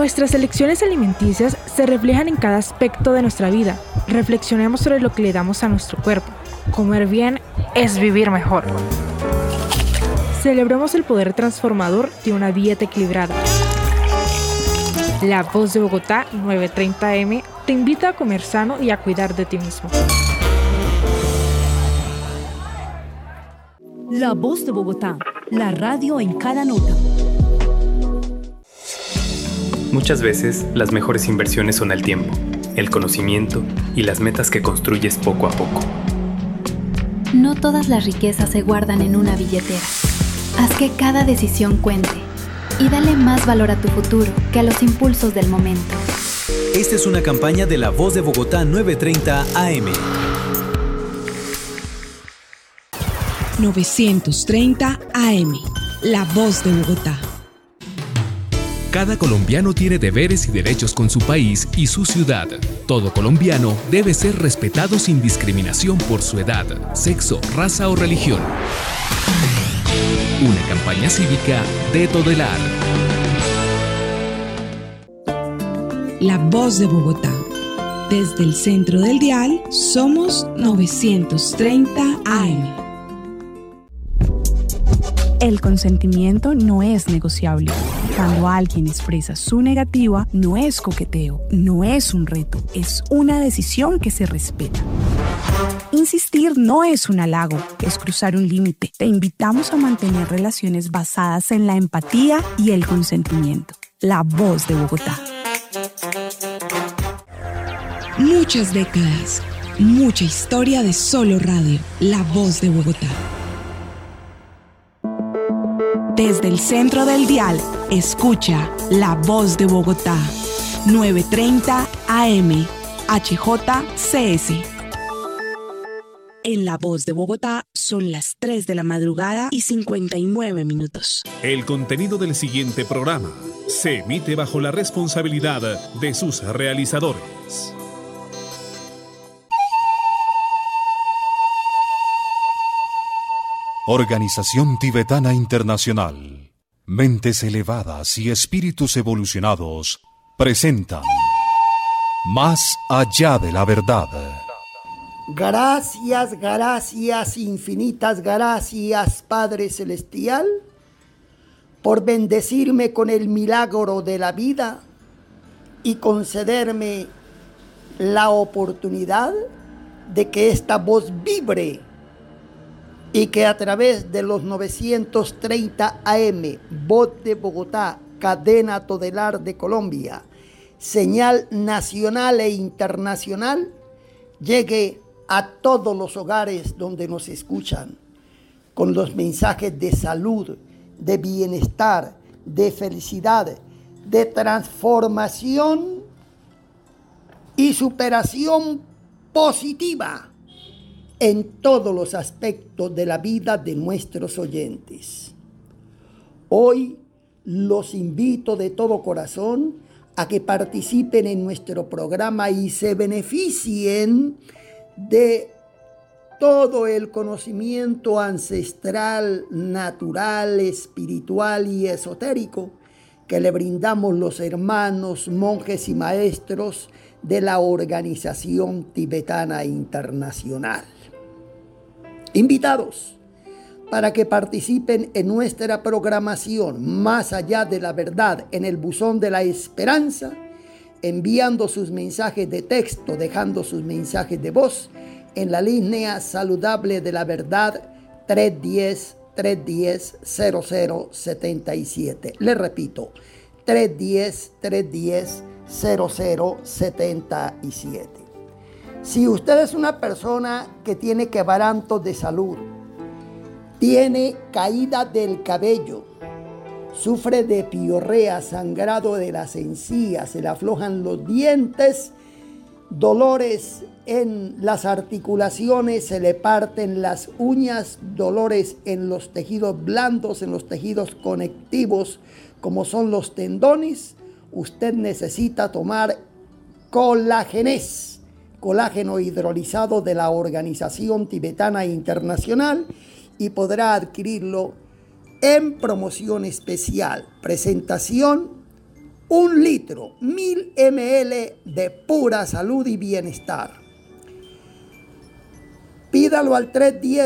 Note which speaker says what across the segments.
Speaker 1: Nuestras elecciones alimenticias se reflejan en cada aspecto de nuestra vida. Reflexionemos sobre lo que le damos a nuestro cuerpo. Comer bien es vivir mejor. Celebremos el poder transformador de una dieta equilibrada. La Voz de Bogotá 930 AM te invita a comer sano y a cuidar de ti mismo.
Speaker 2: La Voz de Bogotá, la radio en cada nota.
Speaker 3: Muchas veces las mejores inversiones son el tiempo, el conocimiento y las metas que construyes poco a poco.
Speaker 4: No todas las riquezas se guardan en una billetera. Haz que cada decisión cuente y dale más valor a tu futuro que a los impulsos del momento.
Speaker 5: Esta es una campaña de La Voz de Bogotá 930 AM.
Speaker 6: 930 AM, La Voz de Bogotá.
Speaker 7: Cada colombiano tiene deberes y derechos con su país y su ciudad. Todo colombiano debe ser respetado sin discriminación por su edad, sexo, raza o religión. Una campaña cívica de Todelar.
Speaker 6: La Voz de Bogotá. Desde el centro del dial, somos 930 AM.
Speaker 2: El consentimiento no es negociable. Cuando alguien expresa su negativa, no es coqueteo, no es un reto, es una decisión que se respeta. Insistir no es un halago, es cruzar un límite. Te invitamos a mantener relaciones basadas en la empatía y el consentimiento. La Voz de Bogotá.
Speaker 6: Muchas décadas, mucha historia de solo radio. La Voz de Bogotá.
Speaker 2: Desde el centro del dial, escucha La Voz de Bogotá. 930 AM, HJCS.
Speaker 6: En La Voz de Bogotá son las 3 de la madrugada y 59 minutos.
Speaker 8: El contenido del siguiente programa se emite bajo la responsabilidad de sus realizadores.
Speaker 9: Organización Tibetana Internacional. Mentes elevadas y espíritus evolucionados presentan Más allá de la verdad.
Speaker 10: Gracias, gracias, infinitas gracias, Padre Celestial, por bendecirme con el milagro de la vida y concederme la oportunidad de que esta voz vibre y que a través de los 930 AM, Voz de Bogotá, cadena Todelar de Colombia, señal nacional e internacional, llegue a todos los hogares donde nos escuchan, con los mensajes de salud, de bienestar, de felicidad, de transformación y superación positiva en todos los aspectos de la vida de nuestros oyentes. Hoy los invito de todo corazón a que participen en nuestro programa y se beneficien de todo el conocimiento ancestral, natural, espiritual y esotérico que le brindamos los hermanos, monjes y maestros de la Organización Tibetana Internacional. Invitados para que participen en nuestra programación Más allá de la verdad en el buzón de la esperanza, enviando sus mensajes de texto, dejando sus mensajes de voz en la línea saludable de la verdad 310-310-0077. Les repito, 310-310-0077. Si usted es una persona que tiene quebrantos de salud, tiene caída del cabello, sufre de piorrea, sangrado de las encías, se le aflojan los dientes, dolores en las articulaciones, se le parten las uñas, dolores en los tejidos blandos, en los tejidos conectivos, como son los tendones, usted necesita tomar Colágenes, colágeno hidrolizado de la Organización Tibetana Internacional, y podrá adquirirlo en promoción especial. Presentación 1 litro, 1000 ml de pura salud y bienestar. Pídalo al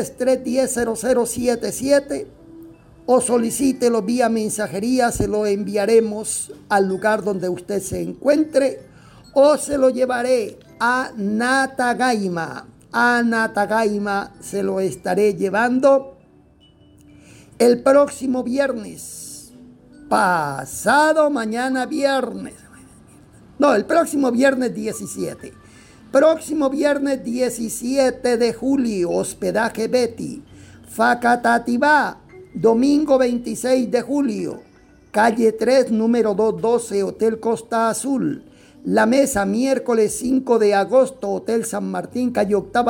Speaker 10: 310-310-0077 o solicítelo vía mensajería. Se lo enviaremos al lugar donde usted se encuentre o se lo llevaré a Natagaima. A Natagaima se lo estaré llevando el próximo viernes. Pasado mañana viernes. No, el próximo viernes 17. Próximo viernes 17 de julio, hospedaje Betty. Facatativá, domingo 26 de julio, calle 3, número 212, Hotel Costa Azul. La Mesa, miércoles 5 de agosto, Hotel San Martín, calle Octava,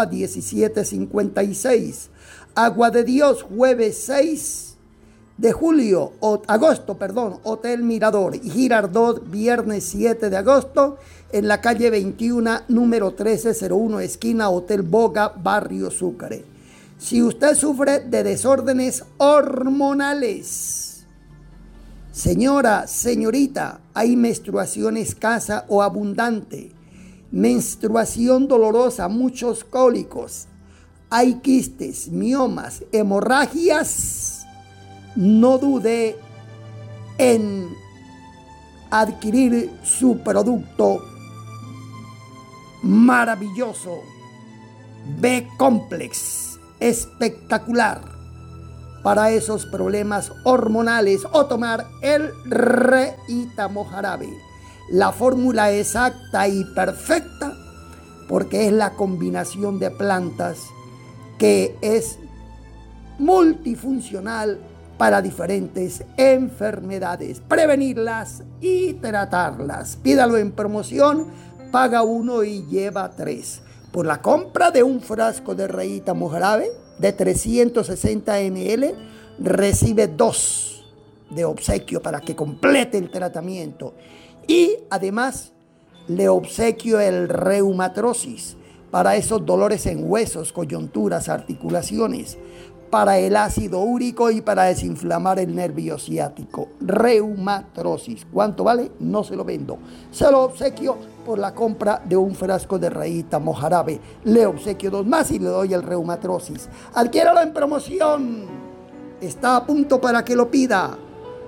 Speaker 10: 1756. Agua de Dios, jueves 6 de agosto, Hotel Mirador. Y Girardot, viernes 7 de agosto, en la calle 21, número 1301, esquina Hotel Boga, barrio Sucre. Si usted sufre de desórdenes hormonales, señora, señorita, hay menstruación escasa o abundante, menstruación dolorosa, muchos cólicos, hay quistes, miomas, hemorragias, no dude en adquirir su producto maravilloso B-Complex, espectacular para esos problemas hormonales, o tomar el Reítamo Jarabe, la fórmula exacta y perfecta, porque es la combinación de plantas que es multifuncional para diferentes enfermedades, prevenirlas y tratarlas. Pídalo en promoción, paga 1 y lleva 3. Por la compra de un frasco de Reítamo Jarabe de 360 ml, recibe 2 de obsequio para que complete el tratamiento. Y además le obsequio el Reumatrosis para esos dolores en huesos, coyunturas, articulaciones, para el ácido úrico y para desinflamar el nervio ciático. Reumatrosis. ¿Cuánto vale? No se lo vendo. Se lo obsequio por la compra de un frasco de Reítamo Jarabe. Le obsequio 2 más y le doy el Reumatrosis. Adquiéralo en promoción. Está a punto para que lo pida,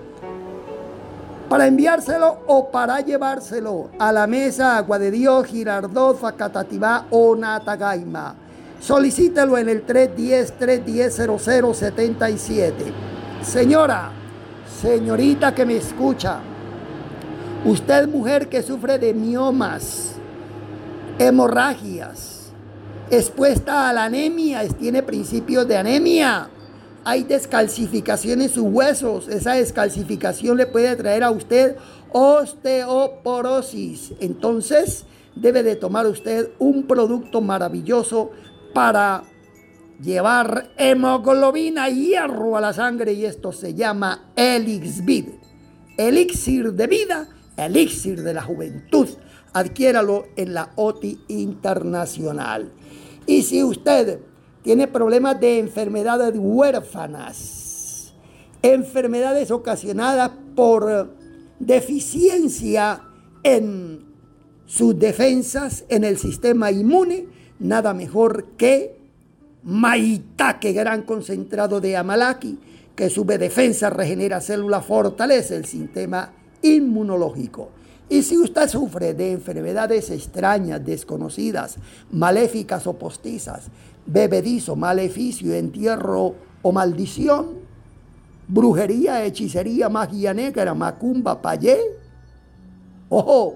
Speaker 10: para enviárselo o para llevárselo a La Mesa, Agua de Dios, Girardot, Facatativá o Natagaima. Solicítelo en el 310-310-0077. Señora, señorita que me escucha, usted mujer que sufre de miomas, hemorragias, expuesta a la anemia, tiene principios de anemia, hay descalcificación en sus huesos, esa descalcificación le puede traer a usted osteoporosis. Entonces debe de tomar usted un producto maravilloso para llevar hemoglobina y hierro a la sangre, y esto se llama Elixvid, elixir de vida, elixir de la juventud. Adquiéralo en la OTI Internacional. Y si usted tiene problemas de enfermedades huérfanas, enfermedades ocasionadas por deficiencia en sus defensas, en el sistema inmune, nada mejor que Maitake, gran concentrado de Amalaki, que sube defensa, regenera células, fortalece el sistema inmunológico. Y si usted sufre de enfermedades extrañas, desconocidas, maléficas o postizas, bebedizo, maleficio, entierro o maldición, brujería, hechicería, magia negra, macumba, payé, ojo,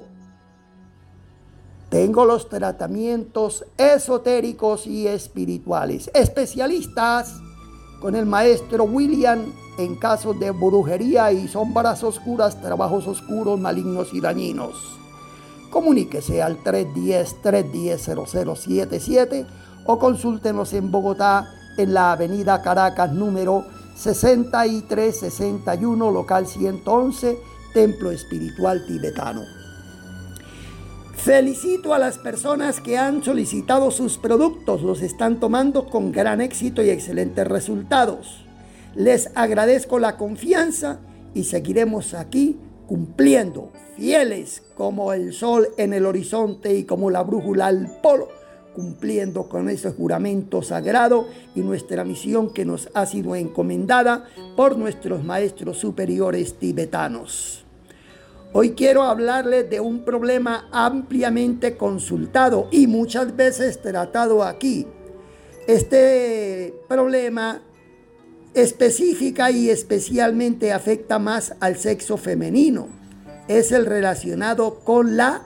Speaker 10: tengo los tratamientos esotéricos y espirituales. Especialistas con el maestro William en casos de brujería y sombras oscuras, trabajos oscuros, malignos y dañinos. Comuníquese al 310-310-0077 o consúltenos en Bogotá en la avenida Caracas número 6361, local 111, Templo Espiritual Tibetano. Felicito a las personas que han solicitado sus productos, los están tomando con gran éxito y excelentes resultados. Les agradezco la confianza y seguiremos aquí cumpliendo, fieles como el sol en el horizonte y como la brújula al polo, cumpliendo con ese juramento sagrado y nuestra misión que nos ha sido encomendada por nuestros maestros superiores tibetanos. Hoy quiero hablarles de un problema ampliamente consultado y muchas veces tratado aquí. Este problema específica y especialmente afecta más al sexo femenino. Es el relacionado con la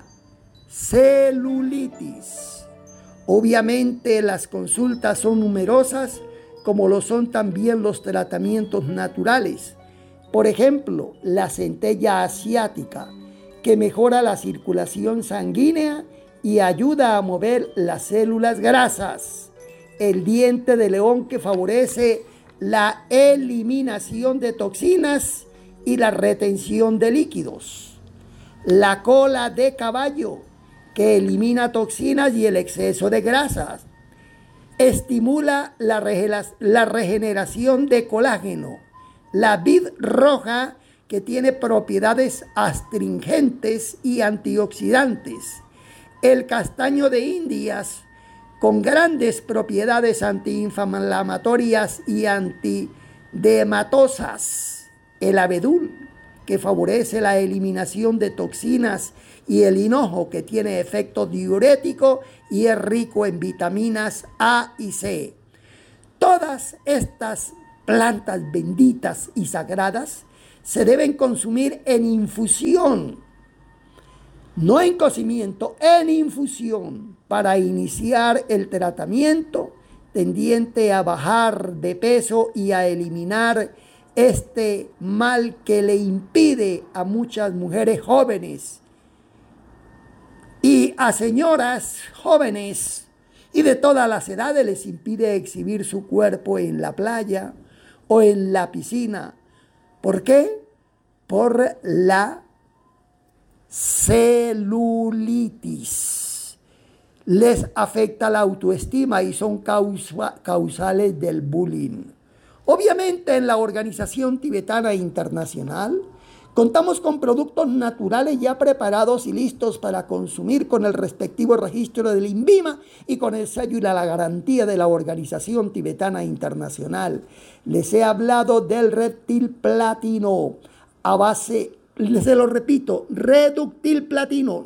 Speaker 10: celulitis. Obviamente las consultas son numerosas, como lo son también los tratamientos naturales. Por ejemplo, la centella asiática, que mejora la circulación sanguínea y ayuda a mover las células grasas. El diente de león, que favorece la eliminación de toxinas y la retención de líquidos. La cola de caballo, que elimina toxinas y el exceso de grasas. Estimula la regeneración de colágeno. La vid roja, que tiene propiedades astringentes y antioxidantes. El castaño de Indias, con grandes propiedades antiinflamatorias y antidematosas. El abedul, que favorece la eliminación de toxinas, y el hinojo, que tiene efecto diurético y es rico en vitaminas A y C. Todas estas plantas benditas y sagradas se deben consumir en infusión, no en cocimiento, en infusión, para iniciar el tratamiento tendiente a bajar de peso y a eliminar este mal que le impide a muchas mujeres jóvenes y a señoras jóvenes y de todas las edades les impide exhibir su cuerpo en la playa o en la piscina. ¿Por qué? Por la celulitis. Les afecta la autoestima y son causales del bullying. Obviamente, en la Organización Tibetana Internacional contamos con productos naturales ya preparados y listos para consumir con el respectivo registro del INVIMA y con el sello y la garantía de la Organización Tibetana Internacional. Les he hablado del Reductil Platino a base, se lo repito, Reductil Platino,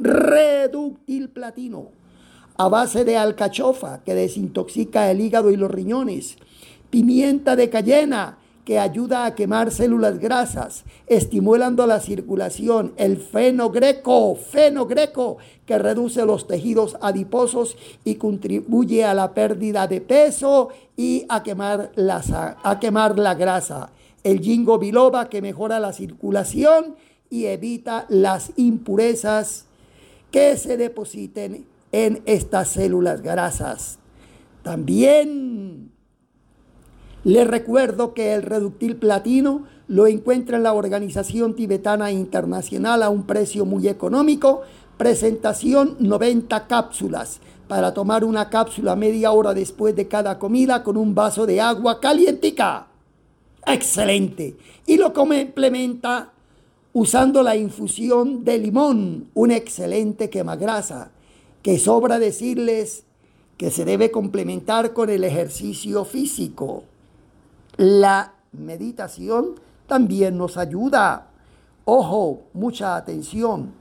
Speaker 10: a base de alcachofa, que desintoxica el hígado y los riñones, pimienta de cayena, que ayuda a quemar células grasas, estimulando la circulación, el fenogreco, que reduce los tejidos adiposos y contribuye a la pérdida de peso y a quemar la grasa, el ginkgo biloba, que mejora la circulación y evita las impurezas que se depositen en estas células grasas. También les recuerdo que el Reductil Platino lo encuentra en la Organización Tibetana Internacional a un precio muy económico. Presentación: 90 cápsulas. Para tomar una cápsula media hora después de cada comida con un vaso de agua calientica. ¡Excelente! Y lo complementa usando la infusión de limón, un excelente quemagrasa, que sobra decirles que se debe complementar con el ejercicio físico. La meditación también nos ayuda. Ojo, mucha atención.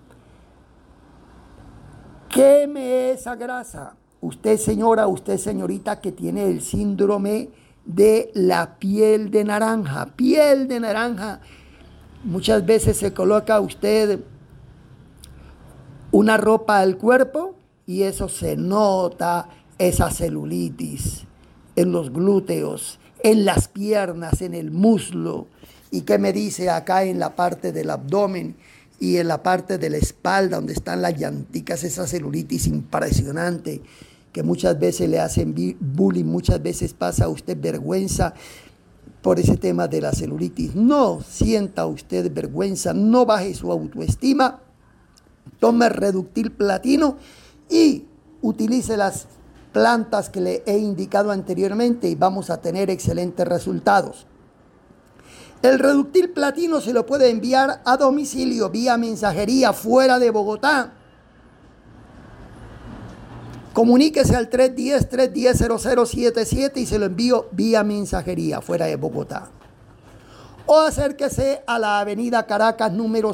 Speaker 10: Queme esa grasa. Usted, señora, usted, señorita, que tiene el síndrome de la piel de naranja. Piel de naranja. Muchas veces se coloca usted una ropa al cuerpo y eso se nota, esa celulitis en los glúteos, en las piernas, en el muslo. ¿Y qué me dice acá en la parte del abdomen y en la parte de la espalda donde están las llanticas? Esa celulitis impresionante que muchas veces le hacen bullying, muchas veces pasa usted vergüenza por ese tema de la celulitis. No sienta usted vergüenza, no baje su autoestima, tome Reductil Platino y utilice las plantas que le he indicado anteriormente y vamos a tener excelentes resultados. El Reductil Platino se lo puede enviar a domicilio vía mensajería fuera de Bogotá. Comuníquese al 310-310-0077 y se lo envío vía mensajería fuera de Bogotá. O acérquese a la avenida Caracas número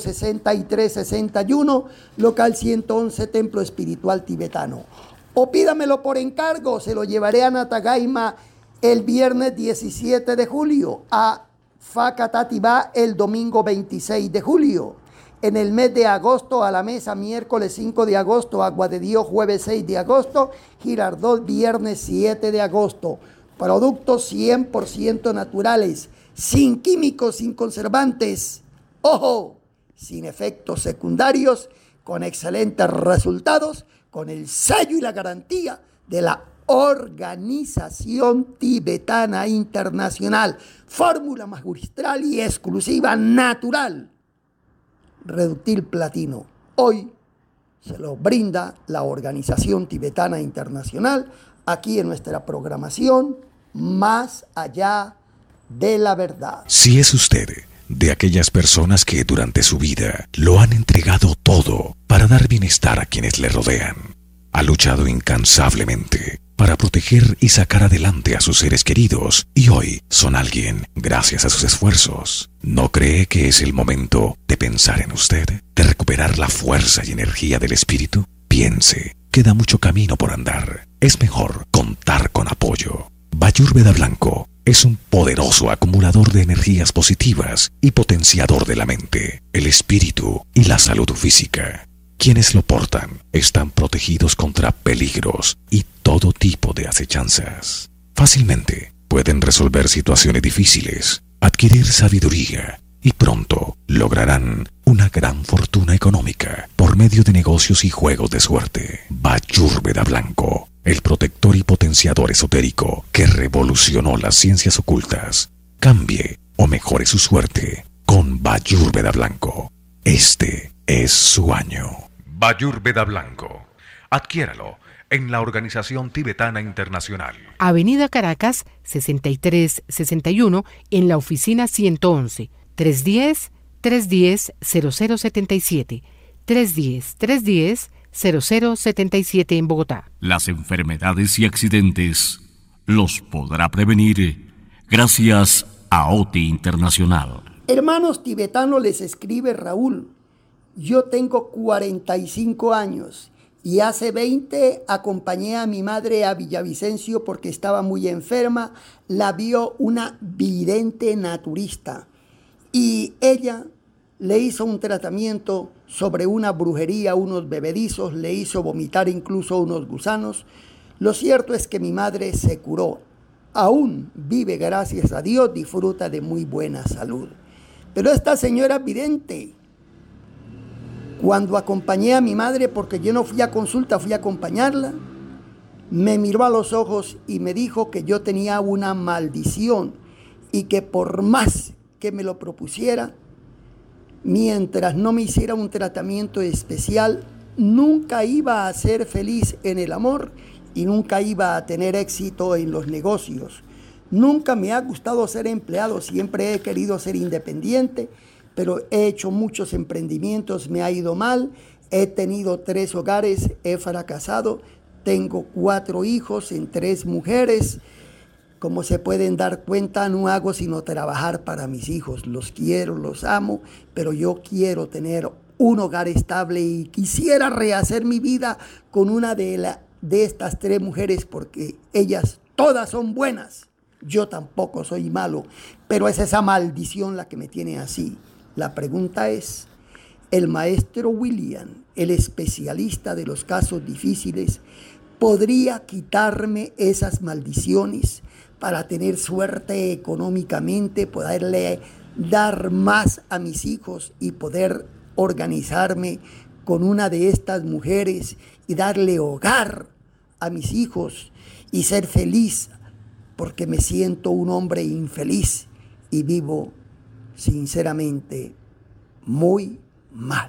Speaker 10: 6361, local 111, Templo Espiritual Tibetano. O pídamelo por encargo, se lo llevaré a Natagaima el viernes 17 de julio, a Facatativá el domingo 26 de julio. En el mes de agosto, a la mesa miércoles 5 de agosto, Agua de Dios jueves 6 de agosto, Girardot viernes 7 de agosto. Productos 100% naturales, sin químicos, sin conservantes, ojo, sin efectos secundarios, con excelentes resultados, con el sello y la garantía de la Organización Tibetana Internacional. Fórmula magistral y exclusiva natural. Reductil Platino. Hoy se lo brinda la Organización Tibetana Internacional aquí en nuestra programación Más Allá de la Verdad.
Speaker 11: Si es usted de aquellas personas que durante su vida lo han entregado todo para dar bienestar a quienes le rodean, ha luchado incansablemente para proteger y sacar adelante a sus seres queridos y hoy son alguien gracias a sus esfuerzos, ¿no cree que es el momento de pensar en usted, de recuperar la fuerza y energía del espíritu? Piense, queda mucho camino por andar. Es mejor contar con apoyo. Vayurveda Blanco es un poderoso acumulador de energías positivas y potenciador de la mente, el espíritu y la salud física. Quienes lo portan están protegidos contra peligros y todo tipo de acechanzas. Fácilmente pueden resolver situaciones difíciles, adquirir sabiduría y pronto lograrán una gran fortuna económica por medio de negocios y juegos de suerte. Vayurveda Blanco, el protector y potenciador esotérico que revolucionó las ciencias ocultas. Cambie o mejore su suerte con Vayurveda Blanco. Este es su año. Vayurveda Blanco. Adquiéralo en la Organización Tibetana Internacional.
Speaker 12: Avenida Caracas, 6361, en la oficina 111. 310-310-0077. 310-310-0077 en Bogotá.
Speaker 13: Las enfermedades y accidentes los podrá prevenir gracias a OTI Internacional.
Speaker 10: Hermanos tibetanos, les escribe Raúl. Yo tengo 45 años y hace 20 acompañé a mi madre a Villavicencio porque estaba muy enferma. La vio una vidente naturista y ella le hizo un tratamiento sobre una brujería, unos bebedizos, le hizo vomitar incluso unos gusanos. Lo cierto es que mi madre se curó. Aún vive, gracias a Dios, disfruta de muy buena salud. Pero esta señora vidente, cuando acompañé a mi madre, porque yo no fui a consulta, fui a acompañarla, me miró a los ojos y me dijo que yo tenía una maldición y que por más que me lo propusiera, mientras no me hiciera un tratamiento especial, nunca iba a ser feliz en el amor y nunca iba a tener éxito en los negocios. Nunca me ha gustado ser empleado, siempre he querido ser independiente, pero he hecho muchos emprendimientos, me ha ido mal, he tenido 3 hogares, he fracasado, tengo 4 hijos en 3 mujeres. Como se pueden dar cuenta, no hago sino trabajar para mis hijos, los quiero, los amo, pero yo quiero tener un hogar estable y quisiera rehacer mi vida con una de estas 3 mujeres porque ellas todas son buenas. Yo tampoco soy malo, pero es esa maldición la que me tiene así. La pregunta es, ¿el maestro William, el especialista de los casos difíciles, podría quitarme esas maldiciones para tener suerte económicamente, poderle dar más a mis hijos y poder organizarme con una de estas mujeres y darle hogar a mis hijos y ser feliz? Porque me siento un hombre infeliz y vivo sinceramente muy mal.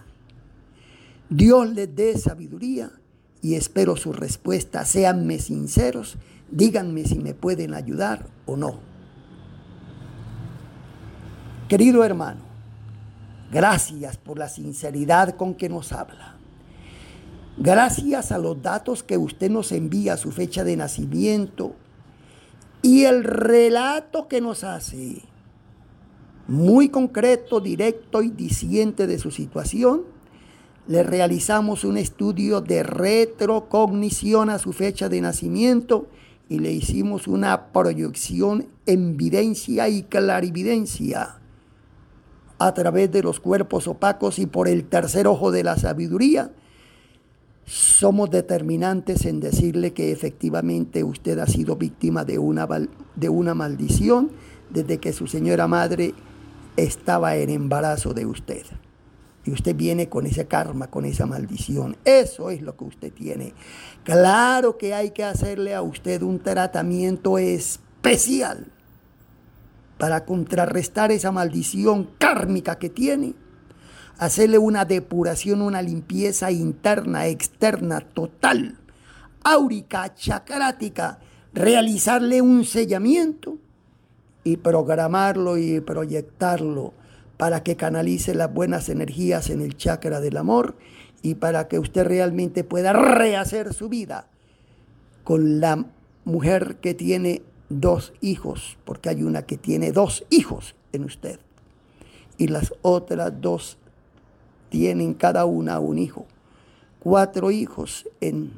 Speaker 10: Dios les dé sabiduría y espero su respuesta. Séanme sinceros, díganme si me pueden ayudar o no. Querido hermano, gracias por la sinceridad con que nos habla. Gracias a los datos que usted nos envía, su fecha de nacimiento y el relato que nos hace, muy concreto, directo y diciente de su situación, le realizamos un estudio de retrocognición a su fecha de nacimiento y le hicimos una proyección en videncia y clarividencia a través de los cuerpos opacos y por el tercer ojo de la sabiduría. Somos determinantes en decirle que efectivamente usted ha sido víctima de una maldición desde que su señora madre estaba en embarazo de usted. Y usted viene con ese karma, con esa maldición. Eso es lo que usted tiene. Claro que hay que hacerle a usted un tratamiento especial para contrarrestar esa maldición kármica que tiene. Hacerle una depuración, una limpieza interna, externa, total, áurica, chakrática, realizarle un sellamiento y programarlo y proyectarlo para que canalice las buenas energías en el chakra del amor y para que usted realmente pueda rehacer su vida con la mujer que tiene 2 hijos, porque hay una que tiene 2 hijos en usted y las otras 2 tienen cada una un hijo. 4 hijos en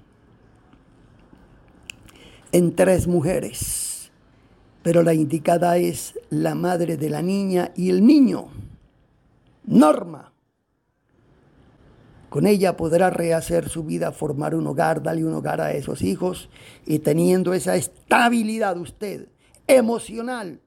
Speaker 10: 3 mujeres. Pero la indicada es la madre de la niña y el niño. Norma. Con ella podrá rehacer su vida, formar un hogar, darle un hogar a esos hijos y teniendo esa estabilidad usted, emocional,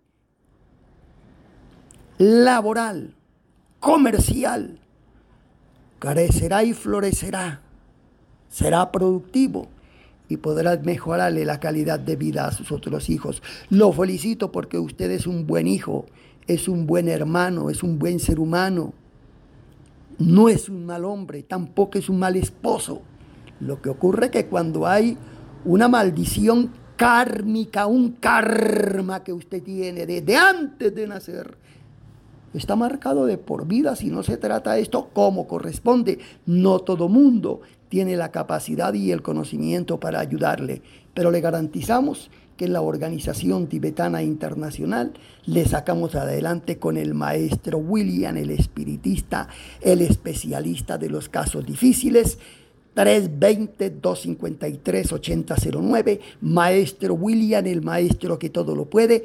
Speaker 10: laboral, comercial, crecerá y florecerá, será productivo y podrá mejorarle la calidad de vida a sus otros hijos. Lo felicito porque usted es un buen hijo, es un buen hermano, es un buen ser humano. No es un mal hombre, tampoco es un mal esposo. Lo que ocurre es que cuando hay una maldición kármica, un karma que usted tiene desde antes de nacer, está marcado de por vida si no se trata esto como corresponde. No todo mundo tiene la capacidad y el conocimiento para ayudarle, pero le garantizamos que en la Organización Tibetana Internacional le sacamos adelante con el maestro William, el espiritista, el especialista de los casos difíciles. 320-253-8009, maestro William, el maestro que todo lo puede,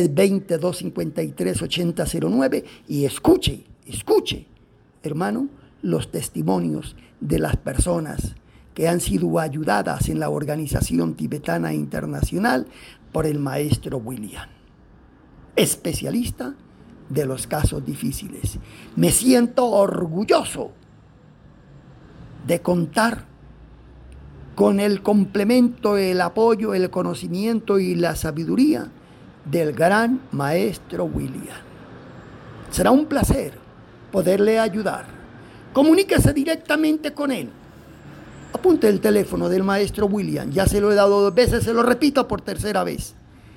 Speaker 10: 320-253-8009, y escuche, hermano, los testimonios de las personas que han sido ayudadas en la Organización Tibetana Internacional por el maestro William, especialista de los casos difíciles. Me siento orgulloso de contar con el complemento, el apoyo, el conocimiento y la sabiduría del gran maestro William. Será un placer poderle ayudar. Comuníquese directamente con él. Apunte el teléfono del maestro William, ya se lo he dado 2 veces, se lo repito por tercera vez.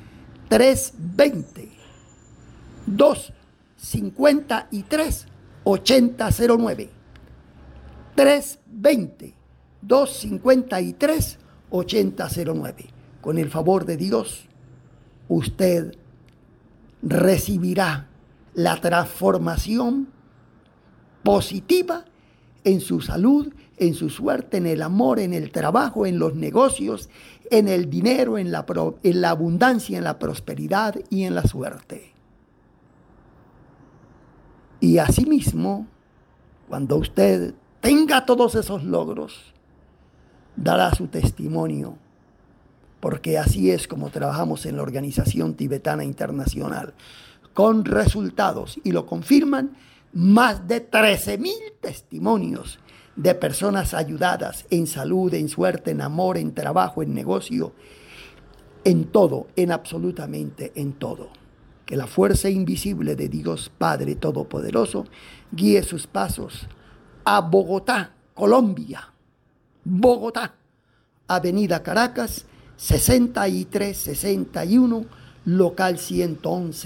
Speaker 10: 320-253-8009. 320-253-8009. Con el favor de Dios, usted recibirá la transformación positiva en su salud, en su suerte, en el amor, en el trabajo, en los negocios, en el dinero, en la abundancia, en la prosperidad y en la suerte. Y asimismo, cuando usted tenga todos esos logros, dará su testimonio, porque así es como trabajamos en la Organización Tibetana Internacional, con resultados, y lo confirman más de 13,000 testimonios de personas ayudadas en salud, en suerte, en amor, en trabajo, en negocio, en todo, en absolutamente en todo. Que la fuerza invisible de Dios Padre Todopoderoso guíe sus pasos a Bogotá, Colombia. Bogotá, Avenida Caracas, 6361, local 111,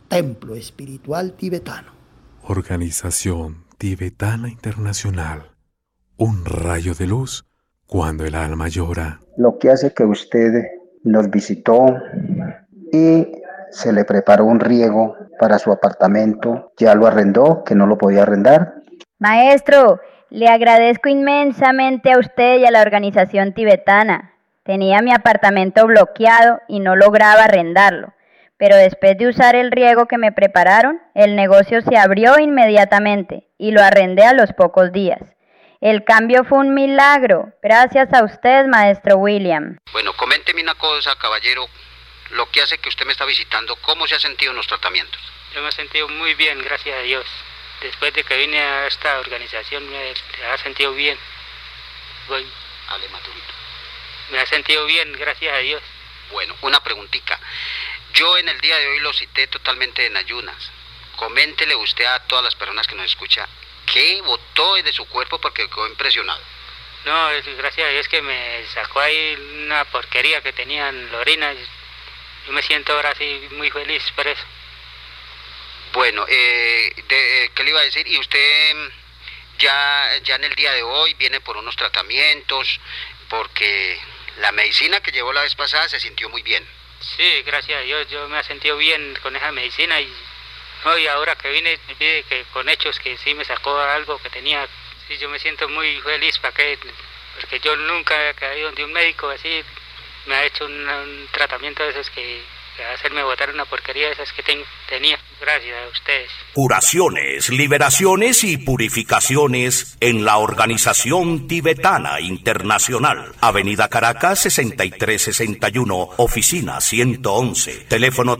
Speaker 10: Templo Espiritual Tibetano.
Speaker 14: Organización Tibetana Internacional. Un rayo de luz cuando el alma llora.
Speaker 15: Lo que hace que usted nos visitó y se le preparó un riego para su apartamento. ¿Ya lo arrendó, que no lo podía arrendar?
Speaker 16: Maestro, le agradezco inmensamente a usted y a la organización tibetana. Tenía mi apartamento bloqueado y no lograba arrendarlo, pero después de usar el riego que me prepararon, el negocio se abrió inmediatamente y lo arrendé a los pocos días. El cambio fue un milagro, gracias a usted, maestro William.
Speaker 17: Bueno, coménteme una cosa, caballero, lo que hace que usted me está visitando, ¿cómo se ha sentido en los tratamientos?
Speaker 18: Yo me he sentido muy bien, gracias a Dios. Después de que vine a esta organización me ha sentido bien. Voy.
Speaker 17: Hable más durito.
Speaker 18: Me ha sentido bien, gracias a Dios.
Speaker 17: Bueno, una preguntita. Yo en el día de hoy lo cité totalmente en ayunas. Coméntele usted a todas las personas que nos escuchan qué botó de su cuerpo porque quedó impresionado.
Speaker 18: No, gracias a Dios que me sacó ahí una porquería que tenía en la orina. Yo me siento ahora sí muy feliz por eso.
Speaker 17: Bueno, ¿qué le iba a decir? Y usted ya en el día de hoy viene por unos tratamientos porque la medicina que llevó la vez pasada se sintió muy bien.
Speaker 18: Sí, gracias a Dios, yo me he sentido bien con esa medicina y ahora que vine que con hechos que sí me sacó algo que tenía. Sí, yo me siento muy feliz porque yo nunca he caído de un médico así. Me ha hecho un tratamiento de esos que hacerme botar una porquería de esas que tenía. Gracias a ustedes.
Speaker 19: Curaciones, liberaciones y purificaciones en la Organización Tibetana Internacional. Avenida Caracas 6361, oficina 111, teléfono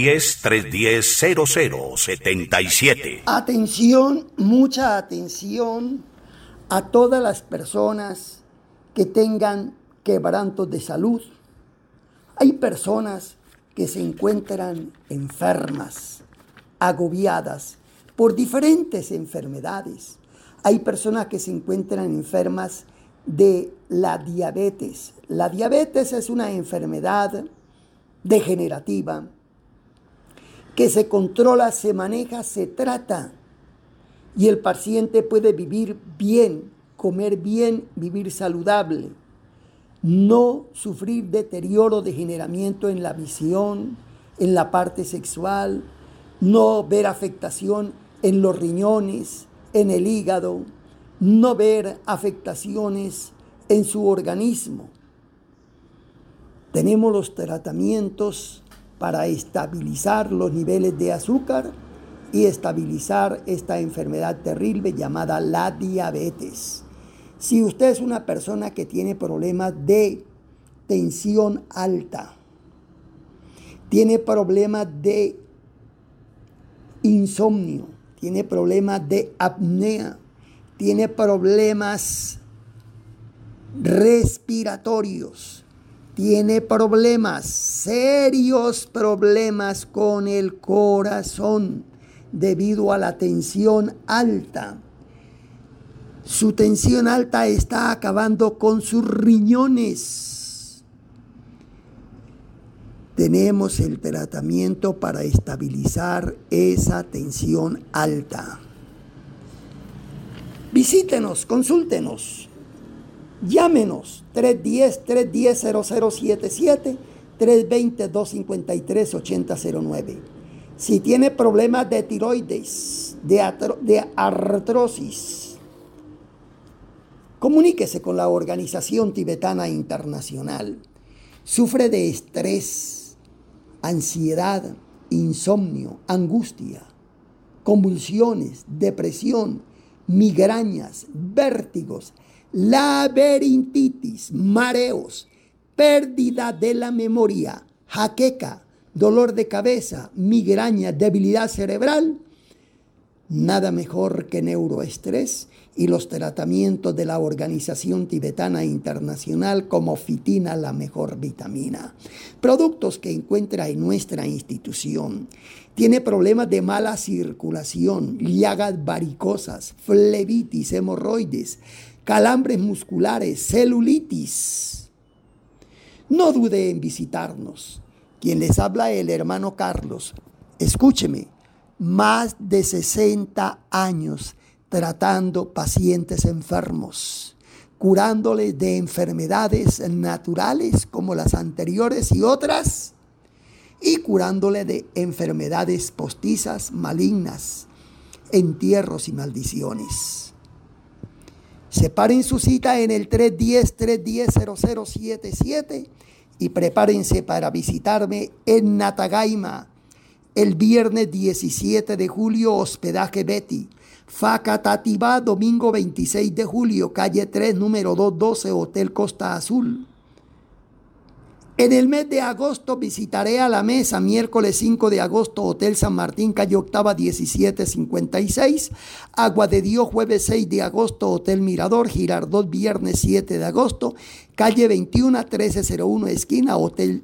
Speaker 19: 310-310-0077.
Speaker 10: Atención, mucha atención a todas las personas que tengan quebrantos de salud. Hay personas que se encuentran enfermas, agobiadas por diferentes enfermedades. Hay personas que se encuentran enfermas de la diabetes. La diabetes es una enfermedad degenerativa que se controla, se maneja, se trata y el paciente puede vivir bien, comer bien, vivir saludable. No sufrir deterioro, degeneramiento en la visión, en la parte sexual, no ver afectación en los riñones, en el hígado, no ver afectaciones en su organismo. Tenemos los tratamientos para estabilizar los niveles de azúcar y estabilizar esta enfermedad terrible llamada la diabetes. Si usted es una persona que tiene problemas de tensión alta, tiene problemas de insomnio, tiene problemas de apnea, tiene problemas respiratorios, tiene problemas, serios problemas con el corazón debido a la tensión alta. Su tensión alta está acabando con sus riñones. Tenemos el tratamiento para estabilizar esa tensión alta. Visítenos, consúltenos, llámenos 310-310-0077, 320-253-8009. Si tiene problemas de tiroides, de artrosis, comuníquese con la Organización Tibetana Internacional. Sufre de estrés, ansiedad, insomnio, angustia, convulsiones, depresión, migrañas, vértigos, laberintitis, mareos, pérdida de la memoria, jaqueca, dolor de cabeza, migraña, debilidad cerebral. Nada mejor que neuroestrés y los tratamientos de la Organización Tibetana Internacional como Fitina, la mejor vitamina. Productos que encuentra en nuestra institución. Tiene problemas de mala circulación, llagas varicosas, flebitis, hemorroides, calambres musculares, celulitis. No dude en visitarnos. Quien les habla, el hermano Carlos, escúcheme, más de 60 años tratando pacientes enfermos, curándoles de enfermedades naturales como las anteriores y otras, y curándoles de enfermedades postizas, malignas, entierros y maldiciones. Separen su cita en el 310-310-0077 y prepárense para visitarme en Natagaima el viernes 17 de julio, hospedaje Betty. Facatativá, domingo 26 de julio, calle 3, número 212, Hotel Costa Azul. En el mes de agosto visitaré a La Mesa, miércoles 5 de agosto, Hotel San Martín, calle octava 1756. Agua de Dios, jueves 6 de agosto, Hotel Mirador. Girardot, viernes 7 de agosto, calle 21, 1301, esquina Hotel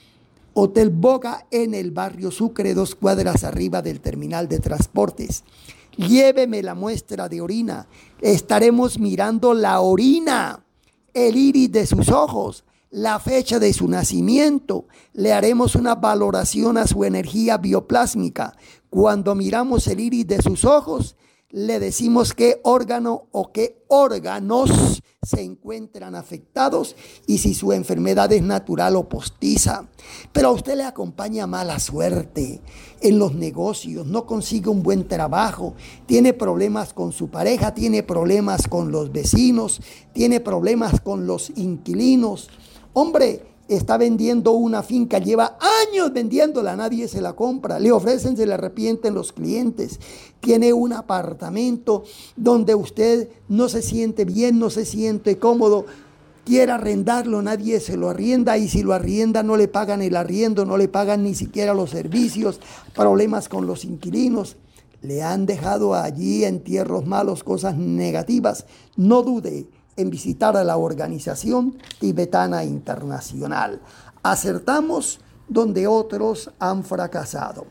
Speaker 10: Boga, en el barrio Sucre, 2 cuadras arriba del terminal de transportes. Lléveme la muestra de orina. Estaremos mirando la orina, el iris de sus ojos, la fecha de su nacimiento. Le haremos una valoración a su energía bioplásmica. Cuando miramos el iris de sus ojos, le decimos qué órgano o qué órganos se encuentran afectados y si su enfermedad es natural o postiza. Pero a usted le acompaña mala suerte en los negocios, no consigue un buen trabajo, tiene problemas con su pareja, tiene problemas con los vecinos, tiene problemas con los inquilinos. Hombre, está vendiendo una finca, lleva años vendiéndola, nadie se la compra, le ofrecen, se le arrepienten los clientes. Tiene un apartamento donde usted no se siente bien, no se siente cómodo, quiere arrendarlo, nadie se lo arrienda, y si lo arrienda no le pagan el arriendo, no le pagan ni siquiera los servicios, problemas con los inquilinos. Le han dejado allí entierros malos, cosas negativas. No dude en visitar a la Organización Tibetana Internacional. Acertamos donde otros han fracasado.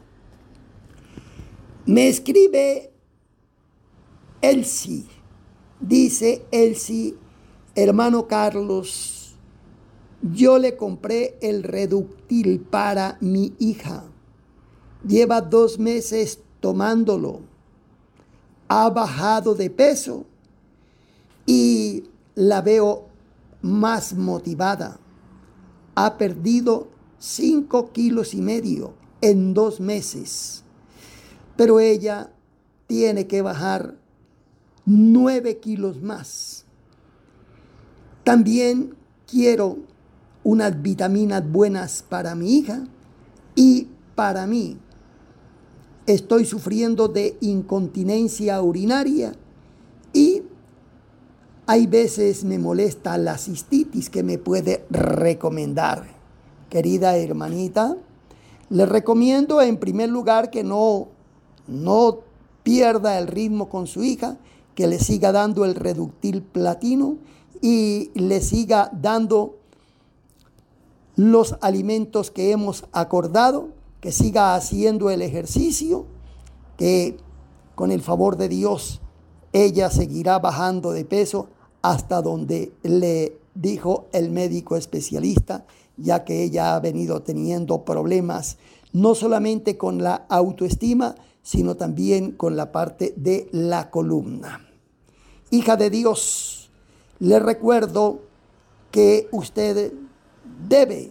Speaker 10: Me escribe Elsie. Dice Elsie: hermano Carlos, yo le compré el Reductil para mi hija. Lleva 2 meses tomándolo. Ha bajado de peso y la veo más motivada. Ha perdido 5,5 kilos en 2 meses. Pero ella tiene que bajar 9 kilos más. También quiero unas vitaminas buenas para mi hija y para mí. Estoy sufriendo de incontinencia urinaria y hay veces me molesta la cistitis. que me puede recomendar? Querida hermanita, le recomiendo en primer lugar que no pierda el ritmo con su hija, que le siga dando el Reductil Platino y le siga dando los alimentos que hemos acordado, que siga haciendo el ejercicio, que con el favor de Dios ella seguirá bajando de peso hasta donde le dijo el médico especialista, ya que ella ha venido teniendo problemas no solamente con la autoestima, sino también con la parte de la columna. Hija de Dios, le recuerdo que usted debe,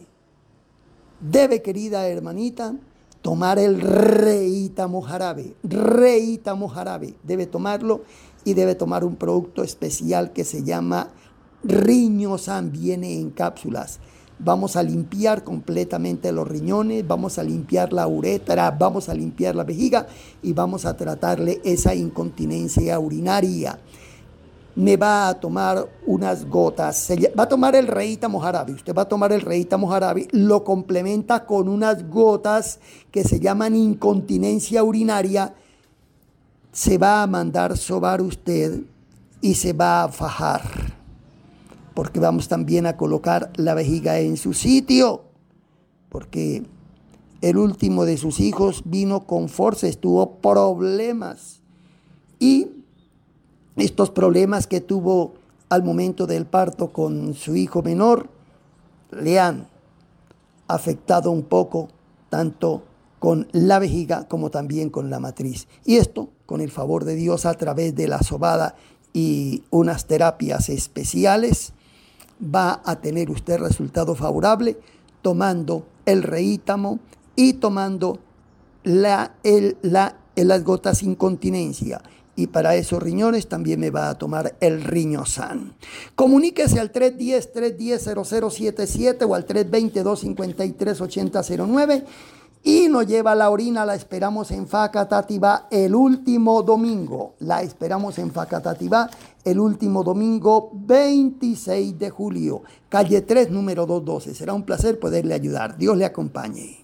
Speaker 10: querida hermanita, tomar el Reítamo Jarabe. Reítamo Jarabe, debe tomarlo, y debe tomar un producto especial que se llama Riñosan, viene en cápsulas. Vamos a limpiar completamente los riñones, vamos a limpiar la uretra, vamos a limpiar la vejiga y vamos a tratarle esa incontinencia urinaria. Me va a tomar unas gotas, va a tomar el Reítamo Jarabe, usted va a tomar el Reítamo Jarabe, lo complementa con unas gotas que se llaman incontinencia urinaria. Se va a mandar sobar usted y se va a fajar, porque vamos también a colocar la vejiga en su sitio, porque el último de sus hijos vino con forceps, tuvo problemas, y estos problemas que tuvo al momento del parto con su hijo menor le han afectado un poco tanto con la vejiga como también con la matriz. Y esto, con el favor de Dios, a través de la sobada y unas terapias especiales, va a tener usted resultado favorable tomando el reítamo y tomando las gotas incontinencia. Y para esos riñones también me va a tomar el Riñosan. Comuníquese al 310-0077 o al 320-253-8009 y nos lleva la orina. La esperamos en Facatativá el último domingo. La esperamos en Facatativá el último domingo 26 de julio. Calle 3, número 212. Será un placer poderle ayudar. Dios le acompañe.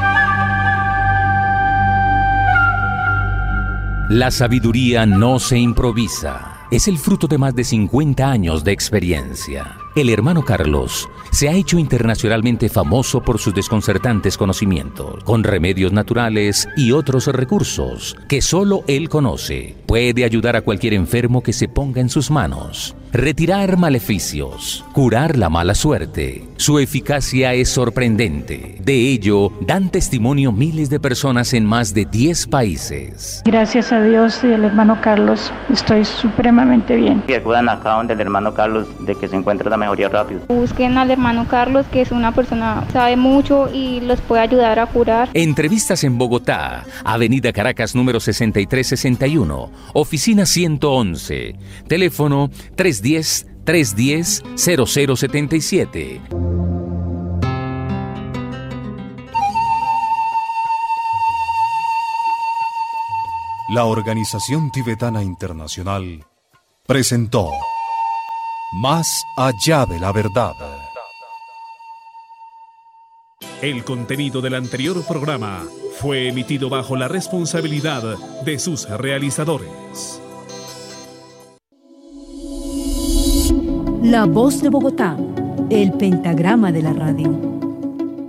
Speaker 20: La sabiduría no se improvisa. Es el fruto de más de 50 años de experiencia. El hermano Carlos se ha hecho internacionalmente famoso por sus desconcertantes conocimientos, con remedios naturales y otros recursos que solo él conoce. Puede ayudar a cualquier enfermo que se ponga en sus manos, retirar maleficios, curar la mala suerte. Su eficacia es sorprendente. De ello dan testimonio miles de personas en más de 10 países.
Speaker 21: Gracias a Dios y al hermano Carlos, estoy supremamente bien.
Speaker 22: Y acudan acá donde el hermano Carlos, de que se encuentra la mejoría rápido.
Speaker 23: Busquen al hermano Carlos, que es una persona que sabe mucho y los puede ayudar a curar.
Speaker 20: Entrevistas en Bogotá, Avenida Caracas número 6361, oficina 111, teléfono 310-0077.
Speaker 9: La Organización Tibetana Internacional presentó Más allá de la verdad.
Speaker 8: El contenido del anterior programa fue emitido bajo la responsabilidad de sus realizadores.
Speaker 24: La Voz de Bogotá, el pentagrama de la radio.